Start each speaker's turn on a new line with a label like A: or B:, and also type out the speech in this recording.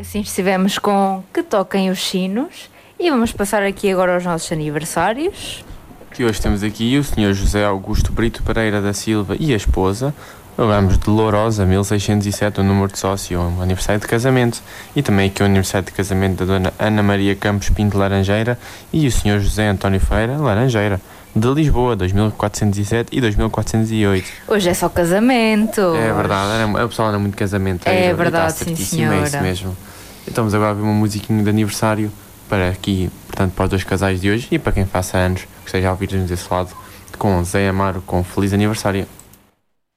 A: Assim estivemos com Que Toquem os Sinos e vamos passar aqui agora aos nossos aniversários.
B: E hoje temos aqui o Sr. José Augusto Brito Pereira da Silva e a esposa. Vamos de Lourosa, 1607, o número de sócio, o aniversário de casamento. E também aqui o aniversário de casamento da Dona Ana Maria Campos Pinto Laranjeira e o Sr. José António Feira Laranjeira, de Lisboa, 2407 e 2408.
A: Hoje é só casamento.
B: É verdade, o pessoal era muito casamento.
A: É verdade, sim, senhora.
B: É isso mesmo. Então vamos agora ver uma musiquinha de aniversário para aqui, portanto, para os dois casais de hoje e para quem faça anos, que esteja a ouvir-nos desse lado, com Zé Amaro, com Feliz Aniversário.